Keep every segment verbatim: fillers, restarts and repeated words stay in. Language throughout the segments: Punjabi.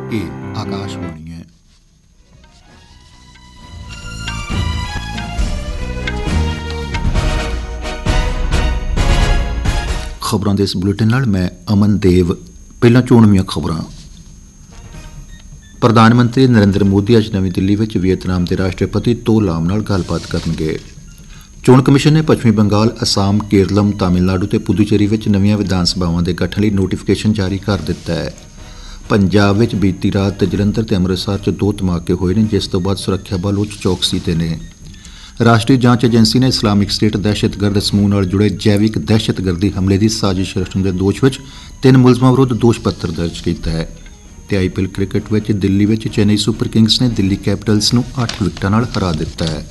ਇਹ ਆਕਾਸ਼ਵਾਣੀ ਹੈ। ਖਬਰਾਂ ਦੇ ਇਸ ਬੁਲੇਟਿਨ ਨਾਲ ਮੈਂ ਅਮਨ ਦੇਵ। ਪਹਿਲਾਂ ਚੋਣਵੀਆਂ ਖਬਰਾਂ। ਪ੍ਰਧਾਨ ਮੰਤਰੀ ਨਰਿੰਦਰ ਮੋਦੀ ਅੱਜ ਨਵੀਂ ਦਿੱਲੀ ਵਿੱਚ ਵੀਅਤਨਾਮ ਦੇ ਰਾਸ਼ਟਰਪਤੀ ਤੋ ਲਾਮ ਨਾਲ ਗੱਲਬਾਤ ਕਰਨਗੇ। ਚੋਣ ਕਮਿਸ਼ਨ ਨੇ ਪੱਛਮੀ ਬੰਗਾਲ, ਅਸਾਮ, ਕੇਰਲਮ, ਤਾਮਿਲਨਾਡੂ ਤੇ ਪੁਦੂਚੇਰੀ ਵਿੱਚ ਨਵੀਆਂ ਵਿਧਾਨ ਸਭਾਵਾਂ ਦੇ ਗਠਨ ਲਈ ਨੋਟੀਫਿਕੇਸ਼ਨ ਜਾਰੀ ਕਰ ਦਿੱਤਾ ਹੈ। ਪੰਜਾਬ ਵਿੱਚ ਬੀਤੀ ਰਾਤ ਜਲੰਧਰ ਤੇ ਅੰਮ੍ਰਿਤਸਰ 'ਚ ਦੋ ਧਮਾਕੇ ਹੋਏ ਨੇ, ਜਿਸ ਤੋਂ ਬਾਅਦ ਸੁਰੱਖਿਆ ਬਲ ਉੱਚ ਚੌਕਸੀ ਤੇ ਨੇ। ਰਾਸ਼ਟਰੀ ਜਾਂਚ ਏਜੰਸੀ ਨੇ ਇਸਲਾਮਿਕ ਸਟੇਟ ਦਹਿਸ਼ਤਗਰਦ ਸਮੂਹ ਨਾਲ ਜੁੜੇ ਜੈਵਿਕ ਦਹਿਸ਼ਤਗਰਦੀ ਹਮਲੇ ਦੀ ਸਾਜ਼ਿਸ਼ ਰਚਣ ਦੇ ਦੋਸ਼ ਵਿੱਚ ਤਿੰਨ ਮੁਲਜ਼ਮਾਂ ਵਿਰੁੱਧ ਦੋਸ਼ ਪੱਤਰ ਦਰਜ ਕੀਤਾ ਹੈ। ਤੇ ਆਈਪੀਐਲ ਕ੍ਰਿਕਟ ਵਿੱਚ ਦਿੱਲੀ ਵਿੱਚ ਚੇਨਈ ਸੁਪਰ ਕਿੰਗਸ ਨੇ ਦਿੱਲੀ ਕੈਪੀਟਲਸ ਨੂੰ ਅੱਠ ਵਿਕਟਾਂ ਨਾਲ ਹਰਾ ਦਿੱਤਾ ਹੈ।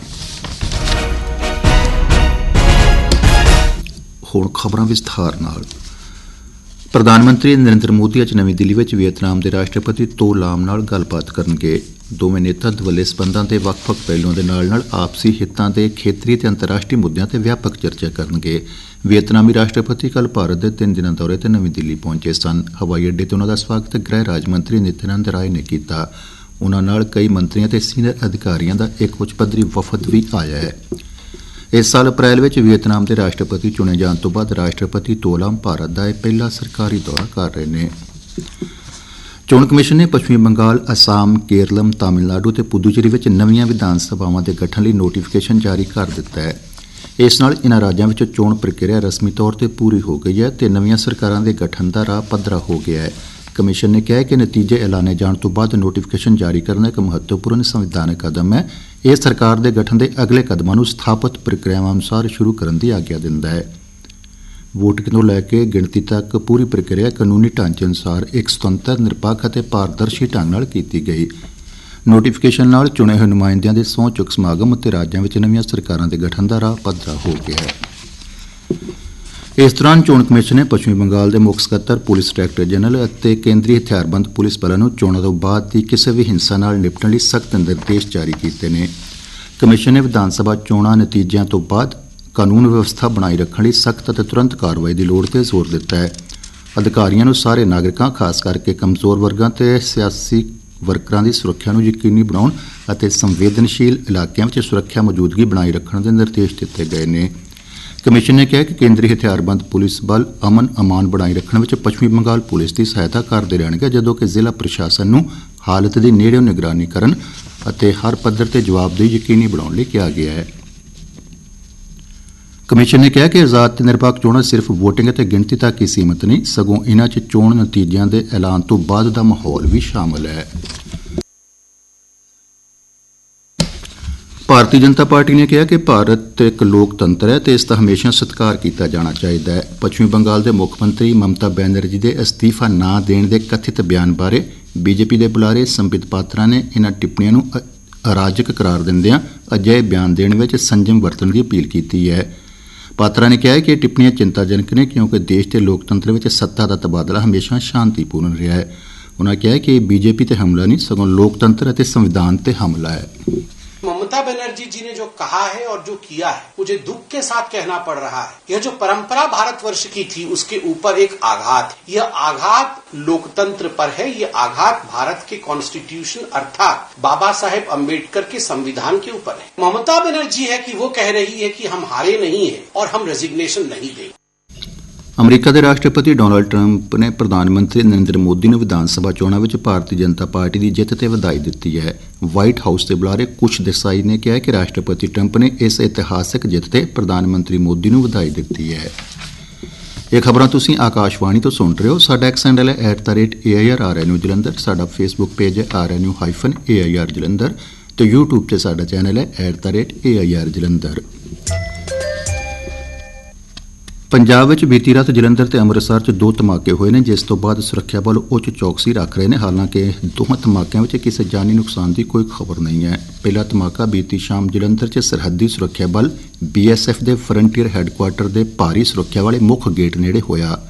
ਹੁਣ ਖਬਰਾਂ ਵਿਸਥਾਰ ਨਾਲ। ਪ੍ਰਧਾਨ ਮੰਤਰੀ ਨਰਿੰਦਰ ਮੋਦੀ ਅੱਜ ਨਵੀਂ ਦਿੱਲੀ ਵਿੱਚ ਵੀਅਤਨਾਮ ਦੇ ਰਾਸ਼ਟਰਪਤੀ ਤੋ ਲਾਮ ਨਾਲ ਗੱਲਬਾਤ ਕਰਨਗੇ। ਦੋਵੇਂ ਨੇਤਾ ਦੁਵੱਲੇ ਸਬੰਧਾਂ ਦੇ ਵੱਖ-ਵੱਖ ਪਹਿਲੂਆਂ ਦੇ ਨਾਲ ਨਾਲ ਆਪਸੀ ਹਿੱਤਾਂ ਦੇ ਖੇਤਰੀ ਤੇ ਅੰਤਰਰਾਸ਼ਟਰੀ ਮੁੱਦਿਆਂ ਤੇ ਵਿਆਪਕ ਚਰਚਾ ਕਰਨਗੇ। ਵੀਅਤਨਾਮੀ ਰਾਸ਼ਟਰਪਤੀ ਕੱਲ੍ਹ ਭਾਰਤ ਦੇ ਤਿੰਨ ਦਿਨਾਂ ਦੌਰੇ ਤੇ ਨਵੀਂ ਦਿੱਲੀ ਪਹੁੰਚੇ ਸਨ। ਹਵਾਈ ਅੱਡੇ ਤੇ ਉਨ੍ਹਾਂ ਦਾ ਸਵਾਗਤ ਗ੍ਰਹਿ ਰਾਜ ਮੰਤਰੀ ਨਿਤਿਆਨੰਦ ਰਾਏ ਨੇ ਕੀਤਾ। ਉਨ੍ਹਾਂ ਨਾਲ ਕਈ ਮੰਤਰੀਆਂ ਤੇ ਸੀਨੀਅਰ ਅਧਿਕਾਰੀਆਂ ਦਾ ਇੱਕ ਉੱਚ ਪੱਧਰੀ ਵਫਦ ਵੀ ਆਇਆ ਹੈ। ਇਸ ਸਾਲ ਅਪ੍ਰੈਲ ਵਿੱਚ ਵੀਅਤਨਾਮ ਦੇ ਰਾਸ਼ਟਰਪਤੀ ਚੁਣੇ ਜਾਣ ਤੋਂ ਬਾਅਦ ਰਾਸ਼ਟਰਪਤੀ ਤੋ ਲਾਮ ਭਾਰਤ ਦਾ ਇਹ ਪਹਿਲਾ ਸਰਕਾਰੀ ਦੌਰਾ ਕਰ ਰਹੇ ਨੇ। ਚੋਣ ਕਮਿਸ਼ਨ ਨੇ ਪੱਛਮੀ ਬੰਗਾਲ, ਅਸਾਮ, ਕੇਰਲਮ, ਤਾਮਿਲਨਾਡੂ ਤੇ ਪੁਦੂਚੇਰੀ ਵਿੱਚ ਨਵੀਆਂ ਵਿਧਾਨ ਸਭਾਵਾਂ ਦੇ ਗਠਨ ਲਈ ਨੋਟੀਫਿਕੇਸ਼ਨ ਜਾਰੀ ਕਰ ਦਿੱਤਾ ਹੈ। ਇਸ ਨਾਲ ਇਨ੍ਹਾਂ ਰਾਜਾਂ ਵਿੱਚ ਚੋਣ ਪ੍ਰਕਿਰਿਆ ਰਸਮੀ ਤੌਰ ਤੇ ਪੂਰੀ ਹੋ ਗਈ ਹੈ ਤੇ ਨਵੀਆਂ ਸਰਕਾਰਾਂ ਦੇ ਗਠਨ ਦਾ ਰਾਹ ਪੱਧਰਾ ਹੋ ਗਿਆ ਹੈ। ਕਮਿਸ਼ਨ ਨੇ ਕਿਹਾ ਕਿ ਨਤੀਜੇ ਐਲਾਨੇ ਜਾਣ ਤੋਂ ਬਾਅਦ ਨੋਟੀਫਿਕੇਸ਼ਨ ਜਾਰੀ ਕਰਨਾ ਇੱਕ ਮਹੱਤਵਪੂਰਨ ਸੰਵਿਧਾਨਕ ਕਦਮ ਹੈ। ਇਹ ਸਰਕਾਰ ਦੇ ਗਠਨ ਦੇ ਅਗਲੇ ਕਦਮਾਂ ਨੂੰ ਸਥਾਪਿਤ ਪ੍ਰਕਿਰਿਆਵਾਂ ਅਨੁਸਾਰ ਸ਼ੁਰੂ ਕਰਨ ਦੀ ਆਗਿਆ ਦਿੰਦਾ ਹੈ। ਵੋਟਿੰਗ ਤੋਂ ਲੈ ਕੇ ਗਿਣਤੀ ਤੱਕ ਪੂਰੀ ਪ੍ਰਕਿਰਿਆ ਕਾਨੂੰਨੀ ਢਾਂਚੇ ਅਨੁਸਾਰ ਇੱਕ ਸੁਤੰਤਰ, ਨਿਰਪੱਖ ਅਤੇ ਪਾਰਦਰਸ਼ੀ ਢੰਗ ਨਾਲ ਕੀਤੀ ਗਈ। ਨੋਟੀਫਿਕੇਸ਼ਨ ਨਾਲ ਚੁਣੇ ਹੋਏ ਨੁਮਾਇੰਦਿਆਂ ਦੇ ਸਹੁੰ ਚੁੱਕ ਸਮਾਗਮ ਅਤੇ ਰਾਜਾਂ ਵਿੱਚ ਨਵੀਆਂ ਸਰਕਾਰਾਂ ਦੇ ਗਠਨ ਦਾ ਰਾਹ ਪੱਧਰਾ ਹੋ ਗਿਆ ਹੈ। ਇਸ ਦੌਰਾਨ ਚੋਣ ਕਮਿਸ਼ਨ ਨੇ ਪੱਛਮੀ ਬੰਗਾਲ ਦੇ ਮੁੱਖ ਸਕੱਤਰ, ਪੁਲਿਸ ਡਾਇਰੈਕਟਰ ਜਨਰਲ ਅਤੇ ਕੇਂਦਰੀ ਹਥਿਆਰਬੰਦ ਪੁਲਿਸ ਬਲਾਂ ਨੂੰ ਚੋਣਾਂ ਤੋਂ ਬਾਅਦ ਦੀ ਕਿਸੇ ਵੀ ਹਿੰਸਾ ਨਾਲ ਨਿਪਟਣ ਲਈ ਸਖਤ ਨਿਰਦੇਸ਼ ਜਾਰੀ ਕੀਤੇ ਨੇ। ਕਮਿਸ਼ਨ ਨੇ ਵਿਧਾਨ ਸਭਾ ਚੋਣਾਂ ਨਤੀਜਿਆਂ ਤੋਂ ਬਾਅਦ ਕਾਨੂੰਨ ਵਿਵਸਥਾ ਬਣਾਈ ਰੱਖਣ ਲਈ ਸਖਤ ਅਤੇ ਤੁਰੰਤ ਕਾਰਵਾਈ ਦੀ ਲੋੜ ਤੇ ਜ਼ੋਰ ਦਿੱਤਾ ਹੈ। ਅਧਿਕਾਰੀਆਂ ਨੂੰ ਸਾਰੇ ਨਾਗਰਿਕਾਂ, ਖਾਸ ਕਰਕੇ ਕਮਜ਼ੋਰ ਵਰਗਾਂ ਤੇ ਸਿਆਸੀ ਵਰਕਰਾਂ ਦੀ ਸੁਰੱਖਿਆ ਨੂੰ ਯਕੀਨੀ ਬਣਾਉਣ ਅਤੇ ਸੰਵੇਦਨਸ਼ੀਲ ਇਲਾਕਿਆਂ ਵਿੱਚ ਸੁਰੱਖਿਆ ਮੌਜੂਦਗੀ ਬਣਾਈ ਰੱਖਣ ਦੇ ਨਿਰਦੇਸ਼ ਦਿੱਤੇ ਗਏ ਨੇ। ਕਮਿਸ਼ਨ ਨੇ ਕਿਹਾ ਕਿ ਕੇਂਦਰੀ ਹਥਿਆਰਬੰਦ ਪੁਲਿਸ ਬਲ ਅਮਨ ਅਮਾਨ ਬਣਾਈ ਰੱਖਣ ਵਿੱਚ ਪੱਛਮੀ ਬੰਗਾਲ ਪੁਲਿਸ ਦੀ ਸਹਾਇਤਾ ਕਰਦੇ ਰਹਿਣਗੇ, ਜਦੋਂ ਕਿ ਜ਼ਿਲ੍ਹਾ ਪ੍ਰਸ਼ਾਸਨ ਨੂੰ ਹਾਲਤ ਦੀ ਨੇੜਿਓਂ ਨਿਗਰਾਨੀ ਕਰਨ ਅਤੇ ਹਰ ਪੱਧਰ ਤੇ ਜਵਾਬਦੇਹੀ ਯਕੀਨੀ ਬਣਾਉਣ ਲਈ ਕਿਹਾ ਗਿਆ ਹੈ। ਕਮਿਸ਼ਨ ਨੇ ਕਿਹਾ ਕਿ ਆਜ਼ਾਦ ਤੇ ਨਿਰਪੱਖ ਚੋਣਾਂ ਸਿਰਫ ਵੋਟਿੰਗ ਅਤੇ ਗਿਣਤੀ ਤੱਕ ਹੀ ਸੀਮਿਤ ਨਹੀਂ, ਸਗੋਂ ਇਨ੍ਹਾਂ 'ਚ ਚੋਣ ਨਤੀਜਿਆਂ ਦੇ ਐਲਾਨ ਤੋਂ ਬਾਅਦ ਦਾ ਮਾਹੌਲ ਵੀ ਸ਼ਾਮਲ ਹੈ। ਭਾਰਤੀ ਜਨਤਾ ਪਾਰਟੀ ਨੇ ਕਿਹਾ ਕਿ ਭਾਰਤ ਇੱਕ ਲੋਕਤੰਤਰ ਹੈ ਤੇ ਇਸ ਦਾ ਹਮੇਸ਼ਾ ਸਤਿਕਾਰ ਕੀਤਾ ਜਾਣਾ ਚਾਹੀਦਾ ਹੈ। ਪੱਛਮੀ ਬੰਗਾਲ ਦੇ ਮੁੱਖ ਮੰਤਰੀ ਮਮਤਾ ਬੈਨਰਜੀ ਦੇ ਅਸਤੀਫਾ ਨਾ ਦੇਣ ਦੇ ਕਥਿਤ ਬਿਆਨ ਬਾਰੇ ਬੀਜੇਪੀ ਦੇ ਬੁਲਾਰੇ ਸੰਬਿਤ ਪਾਤਰਾ ਨੇ ਇਨ੍ਹਾਂ ਟਿੱਪਣੀਆਂ ਨੂੰ ਅਰਾਜਕ ਕਰਾਰ ਦਿੰਦਿਆਂ ਅਜਿਹੇ ਬਿਆਨ ਦੇਣ ਵਿੱਚ ਸੰਜਮ ਵਰਤਣ ਦੀ ਅਪੀਲ ਕੀਤੀ ਹੈ। ਪਾਤਰਾ ਨੇ ਕਿਹਾ ਕਿ ਇਹ ਟਿੱਪਣੀਆਂ ਚਿੰਤਾਜਨਕ ਨੇ, ਕਿਉਂਕਿ ਦੇਸ਼ ਦੇ ਲੋਕਤੰਤਰ ਵਿੱਚ ਸੱਤਾ ਦਾ ਤਬਾਦਲਾ ਹਮੇਸ਼ਾ ਸ਼ਾਂਤੀਪੂਰਨ ਰਿਹਾ ਹੈ। ਉਨ੍ਹਾਂ ਕਿਹਾ ਕਿ ਇਹ ਬੀਜੇਪੀ ਤੇ ਹਮਲਾ ਨਹੀਂ, ਸਗੋਂ ਲੋਕਤੰਤਰ ਅਤੇ ਸੰਵਿधान ਤੇ ਹਮਲਾ है। ममता बनर्जी जी ने जो कहा है और जो किया है, मुझे दुख के साथ कहना पड़ रहा है। यह जो परंपरा भारतवर्ष की थी उसके ऊपर एक आघात है। यह आघात लोकतंत्र पर है। यह आघात भारत के कॉन्स्टिट्यूशन अर्थात बाबा साहेब अम्बेडकर के संविधान के ऊपर है। ममता बनर्जी है कि वो कह रही है कि हम हारे नहीं है और हम रेजिग्नेशन नहीं देंगे। ਅਮਰੀਕਾ ਦੇ ਰਾਸ਼ਟਰਪਤੀ ਡੋਨਾਲਡ ਟਰੰਪ ਨੇ ਪ੍ਰਧਾਨ ਮੰਤਰੀ ਨਰਿੰਦਰ ਮੋਦੀ ਨੂੰ ਵਿਧਾਨ ਸਭਾ ਚੋਣਾਂ ਵਿੱਚ ਭਾਰਤੀ ਜਨਤਾ ਪਾਰਟੀ ਦੀ ਜਿੱਤ ਤੇ ਵਧਾਈ ਦਿੱਤੀ ਹੈ। ਵਾਈਟ ਹਾਊਸ ਦੇ ਬੁਲਾਰੇ ਕੁਸ਼ ਦੇਸਾਈ ਨੇ ਕਿਹਾ ਕਿ ਰਾਸ਼ਟਰਪਤੀ ਟਰੰਪ ਨੇ ਇਸ ਇਤਿਹਾਸਕ ਜਿੱਤ ਤੇ ਪ੍ਰਧਾਨ ਮੰਤਰੀ ਮੋਦੀ ਨੂੰ ਵਧਾਈ ਦਿੱਤੀ ਹੈ। ਇਹ ਖਬਰਾਂ ਤੁਸੀਂ ਆਕਾਸ਼ਵਾਣੀ ਤੋਂ ਸੁਣ ਰਹੇ ਹੋ। ਸਾਡਾ ਐਕਸ ਹੈਂਡਲ ਹੈ at the rate A I R R N U Jalandhar. ਸਾਡਾ ਫੇਸਬੁੱਕ ਪੇਜ ਹੈ R N U hyphen A I R Jalandhar ਤੇ ਯੂਟਿਊਬ 'ਤੇ ਸਾਡਾ ਚੈਨਲ ਹੈ at the rate A I R Jalandhar. Punjab ਵਿੱਚ ਬੀਤੀ ਰਾਤ ਜਲੰਧਰ ਤੇ ਅੰਮ੍ਰਿਤਸਰ 'ਚ ਦੋ ਧਮਾਕੇ ਹੋਏ ਨੇ, ਜਿਸ ਤੋਂ ਬਾਅਦ ਸੁਰੱਖਿਆ ਬਲ ਉੱਚ ਚੌਕਸੀ ਰੱਖ ਰਹੇ ਨੇ। ਹਾਲਾਂਕਿ ਦੋਹਾਂ ਧਮਾਕਿਆਂ ਵਿੱਚ ਕਿਸੇ ਜਾਨੀ ਨੁਕਸਾਨ ਦੀ ਕੋਈ ਖਬਰ ਨਹੀਂ ਹੈ। ਪਹਿਲਾ ਧਮਾਕਾ ਬੀਤੀ ਸ਼ਾਮ ਜਲੰਧਰ 'ਚ ਸਰਹੱਦੀ ਸੁਰੱਖਿਆ ਬਲ ਬੀ ਐਸ ਐਫ ਦੇ ਫਰੰਟੀਅਰ ਹੈੱਡਕੁਆਰਟਰ ਦੇ ਭਾਰੀ ਸੁਰੱਖਿਆ ਵਾਲੇ ਮੁੱਖ ਗੇਟ ਨੇੜੇ ਹੋਇਆ।